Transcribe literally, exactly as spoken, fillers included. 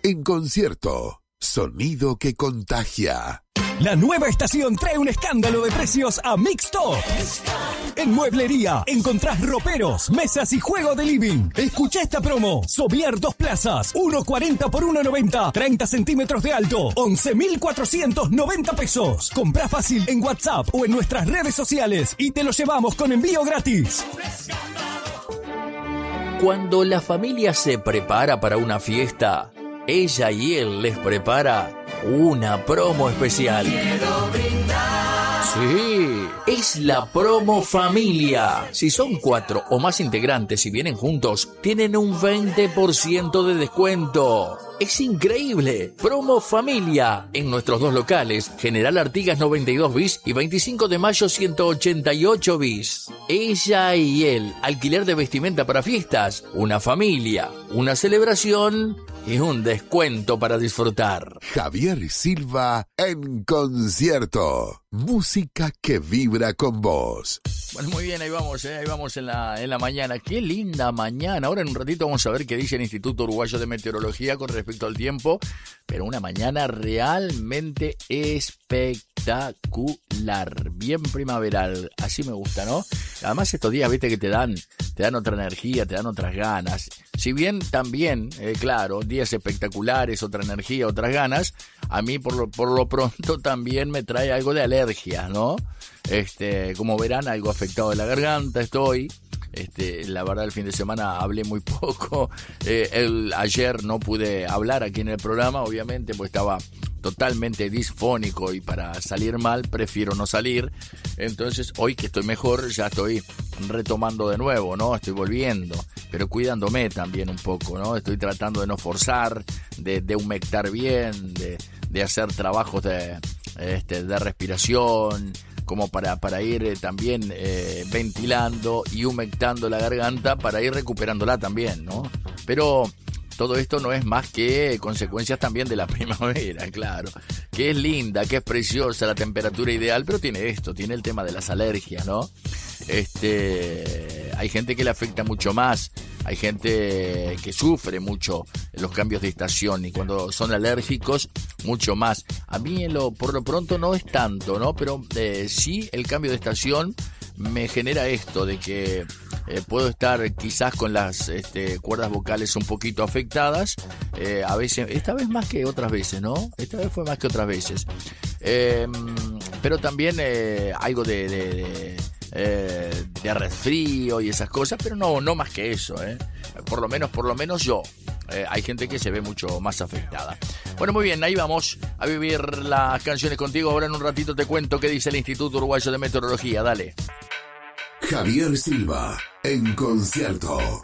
en concierto. Sonido que contagia. La nueva estación trae un escándalo de precios a Mixtop. En mueblería encontrás roperos, mesas y juego de living. Escucha esta promo. Sobier dos plazas, uno cuarenta por uno noventa, treinta centímetros de alto, once mil cuatrocientos noventa pesos. Comprá fácil en WhatsApp o en nuestras redes sociales y te lo llevamos con envío gratis. Cuando la familia se prepara para una fiesta, ella y él les prepara una promo especial. Quiero brindar. Sí, es la promo familia. Si son cuatro o más integrantes y vienen juntos, tienen un veinte por ciento de descuento. Es increíble. Promo familia en nuestros dos locales, General Artigas noventa y dos bis y veinticinco de mayo ciento ochenta y ocho bis. Ella y él, alquiler de vestimenta para fiestas, una familia, una celebración y un descuento para disfrutar. Javier Silva en concierto. Música que vibra con vos. Bueno, muy bien, ahí vamos, eh, ahí vamos en la, en la mañana. Qué linda mañana. Ahora en un ratito vamos a ver qué dice el Instituto Uruguayo de Meteorología con respecto al tiempo. Pero una mañana realmente espectacular. Bien primaveral. Así me gusta, ¿no? Además estos días, viste, que te dan, te dan otra energía, te dan otras ganas. Si bien también, eh, claro, días espectaculares, otra energía, otras ganas, a mí por lo, por lo pronto también me trae algo de alergia, ¿no? Este, como verán, algo afectado de la garganta estoy. Este, la verdad, el fin de semana hablé muy poco. Eh, el, ayer no pude hablar aquí en el programa, obviamente, porque estaba totalmente disfónico y para salir mal prefiero no salir. Entonces, hoy que estoy mejor, ya estoy retomando de nuevo, ¿no? Estoy volviendo, pero cuidándome también un poco, ¿no? Estoy tratando de no forzar, de, de humectar bien, de, de hacer trabajos de, este, de respiración, como para, para ir eh, también eh, ventilando y humectando la garganta para ir recuperándola también, ¿no? Pero todo esto no es más que consecuencias también de la primavera, claro. Que es linda, que es preciosa, la temperatura ideal, pero tiene esto, tiene el tema de las alergias, ¿no? Este, hay gente que le afecta mucho más, hay gente que sufre mucho los cambios de estación y cuando son alérgicos, mucho más. A mí en lo, por lo pronto no es tanto, ¿no? Pero eh, sí el cambio de estación me genera esto de que eh, puedo estar quizás con las este, cuerdas vocales un poquito afectadas, eh, a veces, esta vez más que otras veces, ¿no? Esta vez fue más que otras veces. Eh, pero también eh, algo de... de, de Eh, de resfrío y esas cosas, pero no, no más que eso, ¿eh? Por lo menos, por lo menos yo. Eh, hay gente que se ve mucho más afectada. Bueno, muy bien, ahí vamos a vivir las canciones contigo. Ahora en un ratito te cuento qué dice el Instituto Uruguayo de Meteorología. Dale. Javier Silva en concierto.